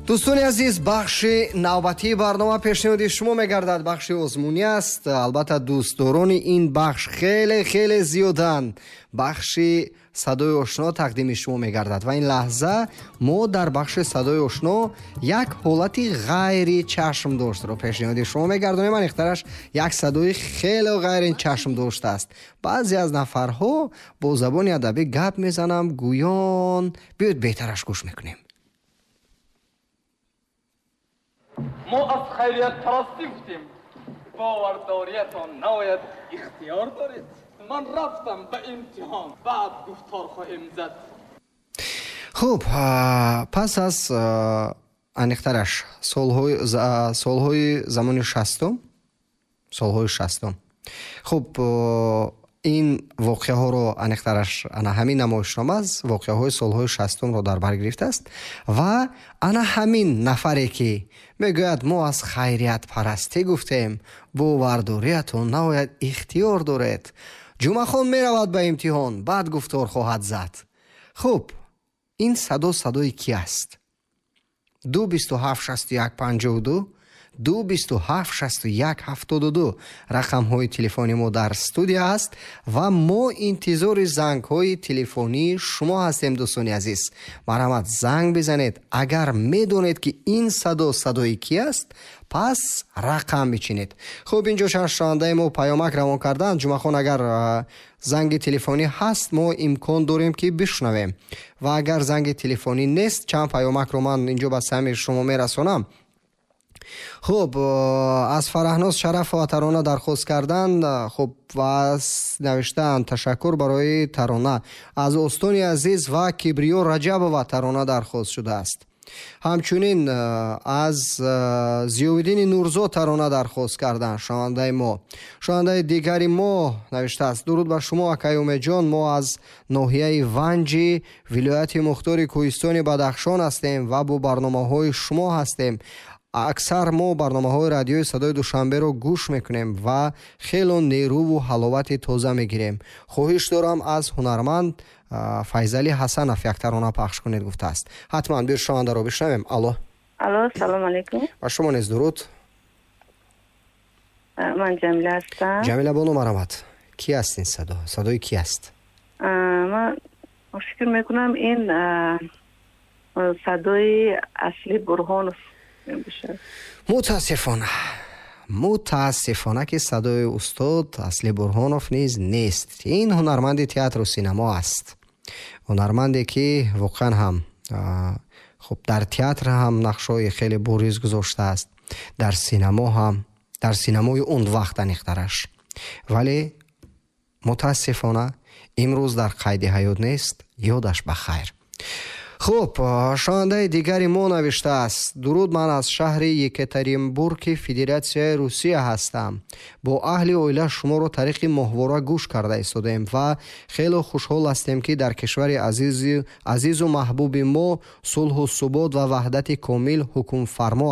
дӯстони азиз, бахши навбатии барнома пешниҳоди шумо мегардад. Бахши озмунӣ аст. Албатта дӯстдорони ин бахш хеле зиёданд. Бахши садои ошно тақдими шумо мегардад ва ин лаҳза мо дар бахши садои ошно як ҳолати ғайри чашмдоштро пешниҳоди шумо мегардонем. Анихтараш як садои хеле ғайри чашмдошт аст. баъзе аз нафарҳо бо забони адабӣ гап мезанам, гӯён. биёед беҳтараш гӯш мекунем. ما از خیریت پرستی گفتیم باورداریتان نباید اختیار دارید من رفتم به امتحان بعد گفتار خواهیم زد. خب پس از انیخترش سالهای زمان سالهای شصتم خب این واقعه ها رو انیخترش همین نمایشنامه از واقعه های سالهای 60 رو در بر گرفته است و همین نفری که میگوید ما از خیریت پرستی گفتیم باورداریتون نباید اختیار دارید جمعه خان میرود به امتحان بعد گفتار خواهد زد. خب این صدای کی است؟ 2276152 2276172 رقم های تلفنی ما در استودیو است و ما انتظار زنگ های تلفنی شما هستیم. دوستان عزیز، مرحمت زنگ بزنید. اگر میدونید که این صدای کی است پس رقم بچینید. خب اینجا شنونده ما پیامک روان کردن. جمعه خان اگر زنگ تلفنی هست ما امکان داریم که بشنویم و اگر زنگ تلفنی نیست چند پیامک رو من اینجا به سمع شما میرسونم. خب از فرهناز شرف و ترانه درخواست کردند. خب و نوشتن تشکر برای ترانه. از استانی عزیز و کبریو رجب و ترانه درخواست شده است. همچنین از زیاویدین نورزو ترانه درخواست کردن. شنونده دیگری ما نوشته است درود بر شما اکیوم جان، ما از ناحیه ونجی ولایت مختار کوهستان بدخشان هستیم و با برنامه‌های شما هستیم. اکثر ما برنامه‌های رادیوی صدای دوشنبه رو گوش میکنیم و خیلی نیرو و حلاوت تازه میگیریم. خواهش دارم از هنرمند فیضعلی حسنов یک ترانه پخش کنید گفته است. حتما بیر شنونده رو بشنویم. الو سلام علیکم. و شما نیز درود. من جمیله هستم. جمیله بانو مرحمت. کی هستین؟ صدای کی است؟ من فکر میکنم این صدای اصلی برهانوف میشه. متاسفانه که صدای استاد اصلی برهانوف نیست. این هنرمند تئاتر و سینما است. هنرمندی که واقعا هم خب در تئاتر هم نقشای خیلی بارز گذاشته است، در سینما هم، در سینمای اون وقت انیخترش، ولی متاسفانه امروز در قید حیات نیست. یادش بخیر. خب شنونده دیگری ما نوشته است درود، من از شهر یکاترینبورگ فدراسیای روسیه هستم. با اهل اویله شما رو طریق ماهواره گوش کرده ایستادیم و خیلی خوشحال هستیم که در کشور عزیز و محبوب ما صلح و ثبات و وحدت کامل حکم فرما